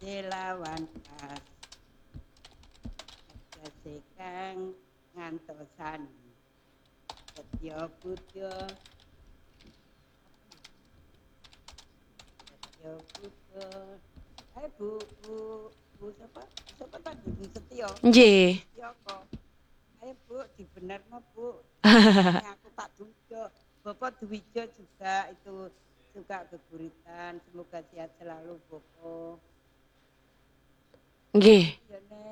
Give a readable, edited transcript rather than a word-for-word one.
lawan pas tegese kang ngantosan Setya Buddha Setya Buddha Bu siapa siapa tadi Bu Setya Nggih. Setya kok ayo Bu dibenerno Bu ini aku tak duga Bapak Dwijo juga itu suka geguritan semoga sehat selalu Bapak Nggih. ya